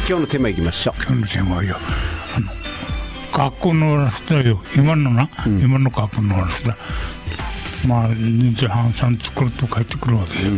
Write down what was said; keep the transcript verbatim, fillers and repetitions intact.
今日のテーマいきましょう。 今日のテーマはよ、あの学校のラストよ、今のな、うん、今の学校のラスト、まあにじはんさん作ると帰ってくるわけよ、うん、